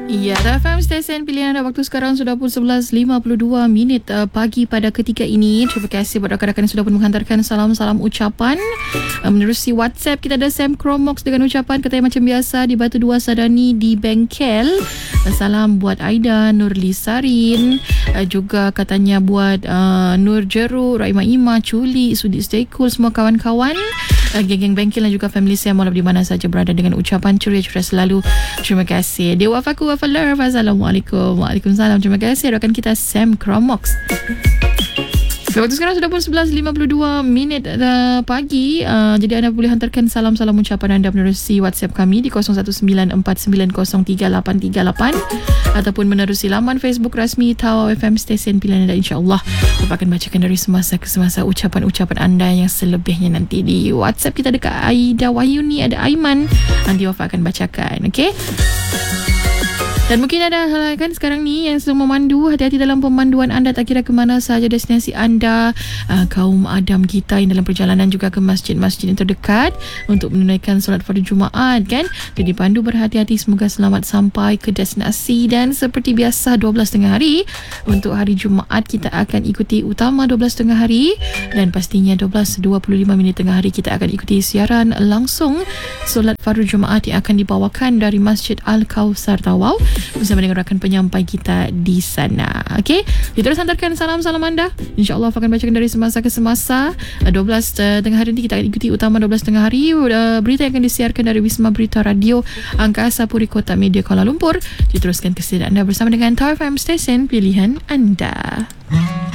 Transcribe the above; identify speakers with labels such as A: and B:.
A: Ya, FM stesen pilihan anda. Waktu sekarang sudah pun 11.52 pagi pada ketika ini. Terima kasih buat rakan-rakan yang sudah pun menghantarkan salam-salam ucapan menerusi WhatsApp. Kita ada Sam Cromox dengan ucapan katanya macam biasa di Batu Dua Sadani di Bengkel. Salam buat Aida, Nurli Sarin, juga katanya buat Nur Jeruk, Raima Ima, Culi, Sudi Stay Cool, semua kawan-kawan geng-geng Bengkel dan juga family saya walau di mana saja berada dengan ucapan ceria-ceria selalu. Terima kasih. Dewa Faku Wafa Love. Assalamualaikum. Waalaikumsalam. Terima kasih rakan kita Sam Cromox. Waktu sekarang sudah pun 11.52 pagi. Jadi anda boleh hantarkan salam-salam ucapan anda menerusi WhatsApp kami di 0194903838 ataupun menerusi laman Facebook rasmi Tawau FM Stesen Pilihan Anda. InsyaAllah Bapak akan bacakan dari semasa ke semasa ucapan-ucapan anda yang selebihnya nanti di WhatsApp kita. Dekat Aida Wahyuni, ada Aiman, nanti Bapak akan bacakan. Okey. Dan mungkin ada hal kan sekarang ni yang sedang memandu, hati-hati dalam pemanduan anda, tak kira ke mana sahaja destinasi anda. Kaum Adam kita yang dalam perjalanan juga ke masjid-masjid yang terdekat untuk menunaikan solat fardu Jumaat kan. Jadi pandu berhati-hati, semoga selamat sampai ke destinasi. Dan seperti biasa 12 tengah hari untuk hari Jumaat kita akan ikuti utama 12 tengah hari, dan pastinya 12.25 tengah hari kita akan ikuti siaran langsung solat fardu Jumaat yang akan dibawakan dari Masjid Al-Kausar Tawau bersama dengan rakan penyampai kita di sana. Okey, terus hantarkan salam-salam anda. InsyaAllah akan bacakan dari semasa ke semasa. 12 tengah hari nanti kita akan ikuti utama 12 tengah hari. Berita yang akan disiarkan dari Wisma Berita Radio Angkasa Puri Kota Media Kuala Lumpur. Diteruskan kesediaan anda bersama dengan Tawau FM Station Pilihan Anda.